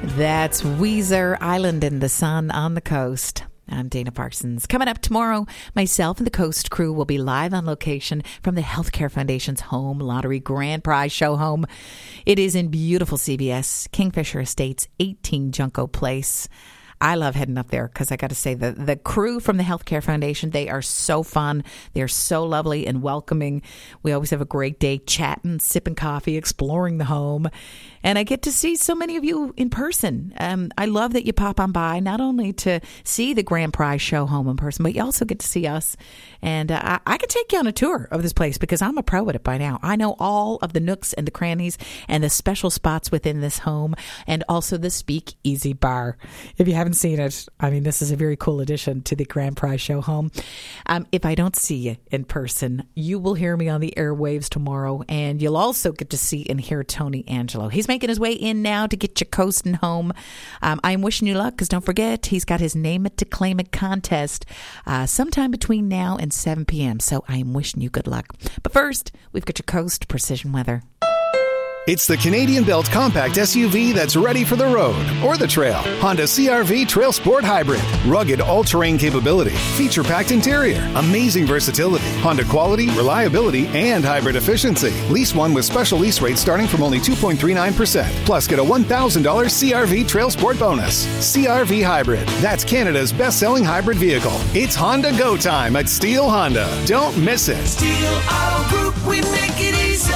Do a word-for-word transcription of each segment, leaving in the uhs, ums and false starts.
That's Weezer, Island in the Sun on the Coast. I'm Dana Parsons. Coming up tomorrow, myself and the Coast crew will be live on location from the Healthcare Foundation's Home Lottery Grand Prize Show Home. It is in beautiful C B S, Kingfisher Estates, eighteen Junco Place. I love heading up there because I got to say the, the crew from the Healthcare Foundation, they are so fun. They're so lovely and welcoming. We always have a great day chatting, sipping coffee, exploring the home. And I get to see so many of you in person. Um, I love that you pop on by, not only to see the Grand Prize Show Home in person, but you also get to see us. And uh, I, I could take you on a tour of this place because I'm a pro at it by now. I know all of the nooks and the crannies and the special spots within this home, and also the Speak Easy Bar. If you haven't seen it, I mean, this is a very cool addition to the Grand Prize Show Home. Um, if I don't see you in person, you will hear me on the airwaves tomorrow, and you'll also get to see and hear Tony Angelo. He's making his way in now to get you coasting home. Um, I'm wishing you luck because don't forget, he's got his Name It to Claim It contest uh, sometime between now and seven p.m. So I'm wishing you good luck. But first, we've got your Coast Precision Weather. It's the Canadian Built Compact S U V that's ready for the road or the trail. Honda C R V Trail Sport Hybrid. Rugged all-terrain capability. Feature-packed interior. Amazing versatility. Honda quality, reliability, and hybrid efficiency. Lease one with special lease rates starting from only two point three nine percent. Plus, get a one thousand dollars C R V Trail Sport bonus. C R V Hybrid. That's Canada's best-selling hybrid vehicle. It's Honda Go time at Steel Honda. Don't miss it. Steel Auto Group, we make it easy.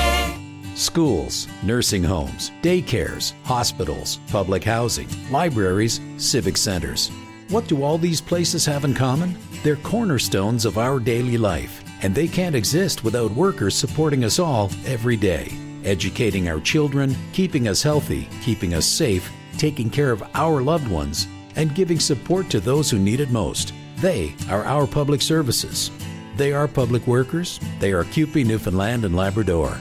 Schools, nursing homes, daycares, hospitals, public housing, libraries, civic centers. What do all these places have in common? They're cornerstones of our daily life, and they can't exist without workers supporting us all every day, educating our children, keeping us healthy, keeping us safe, taking care of our loved ones, and giving support to those who need it most. They are our public services. They are public workers. They are C U P E Newfoundland and Labrador.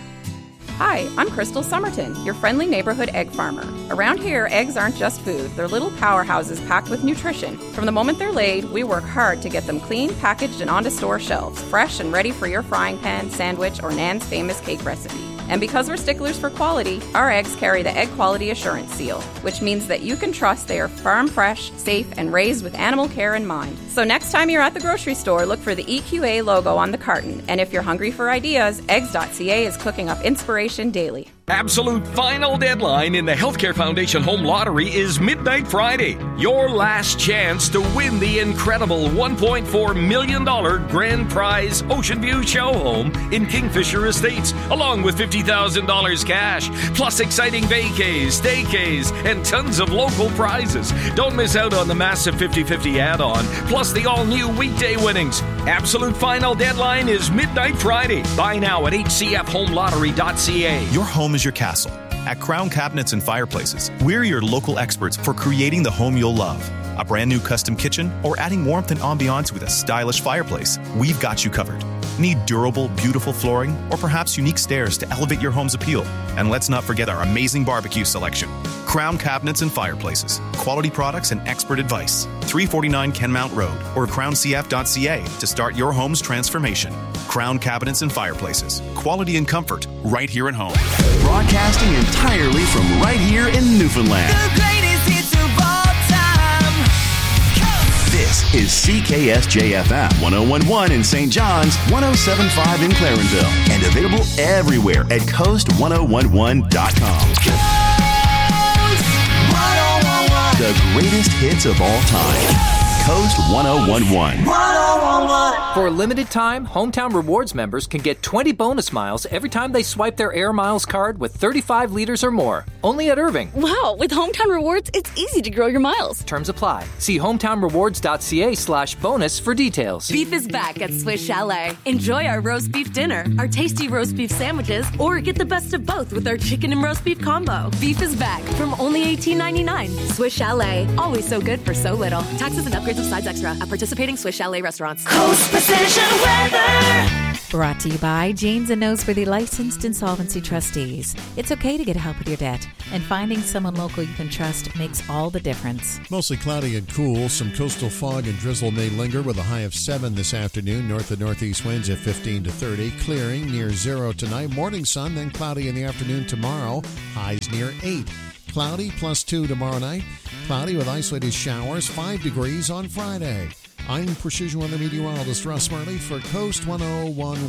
Hi, I'm Crystal Somerton, your friendly neighborhood egg farmer. Around here, eggs aren't just food. They're little powerhouses packed with nutrition. From the moment they're laid, we work hard to get them clean, packaged, and onto store shelves, fresh and ready for your frying pan, sandwich, or Nan's famous cake recipe. And because we're sticklers for quality, our eggs carry the Egg Quality Assurance Seal, which means that you can trust they are farm fresh, safe, and raised with animal care in mind. So next time you're at the grocery store, look for the E Q A logo on the carton. And if you're hungry for ideas, eggs dot c a is cooking up inspiration daily. Absolute final deadline in the Healthcare Foundation Home Lottery is Midnight Friday. Your last chance to win the incredible one point four million dollars Grand Prize Ocean View Show Home in Kingfisher Estates, along with fifty thousand dollars cash, plus exciting vacays, staycays, and tons of local prizes. Don't miss out on the massive fifty-fifty add-on, plus the all-new weekday winnings. Absolute final deadline is Midnight Friday. Buy now at h c f home lottery dot c a. Your home is your castle. At Crown Cabinets and Fireplaces, we're your local experts for creating the home you'll love. A brand new custom kitchen or adding warmth and ambiance with a stylish fireplace, we've got you covered. Need durable, beautiful flooring or perhaps unique stairs to elevate your home's appeal? And let's not forget our amazing barbecue selection. Crown Cabinets and Fireplaces. Quality products and expert advice. three forty-nine Kenmount Road or crown c f dot c a to start your home's transformation. Crown Cabinets and Fireplaces. Quality and comfort right here at home. Broadcasting entirely from right here in Newfoundland. The greatest hits of all time. Coast. This is C K S J F M one oh one point one in Saint John's, one oh seven point five in Clarenville, and available everywhere at coast one oh one one dot com. Coast one oh one one. The greatest hits of all time. Coast one oh one one. one oh one one. For a limited time, Hometown Rewards members can get twenty bonus miles every time they swipe their Air Miles card with thirty-five liters or more. Only at Irving. Wow, with Hometown Rewards, it's easy to grow your miles. Terms apply. See hometown rewards dot c a slash bonus for details. Beef is back at Swiss Chalet. Enjoy our roast beef dinner, our tasty roast beef sandwiches, or get the best of both with our chicken and roast beef combo. Beef is back from only eighteen ninety-nine. Swiss Chalet, always so good for so little. Taxes and upgrades of sides extra at participating Swiss Chalet restaurants. Coast Precision Weather. Brought to you by Janes and Noseworthy Licensed Insolvency Trustees. It's okay to get help with your debt, and finding someone local you can trust makes all the difference. Mostly cloudy and cool. Some coastal fog and drizzle may linger with a high of seven this afternoon. North and northeast winds at fifteen to thirty. Clearing near zero tonight. Morning sun, then cloudy in the afternoon tomorrow. Highs near eight. cloudy, plus two tomorrow night. Cloudy with isolated showers, five degrees on Friday. I'm Precision Weather Meteorologist Russ Marley for Coast one oh one.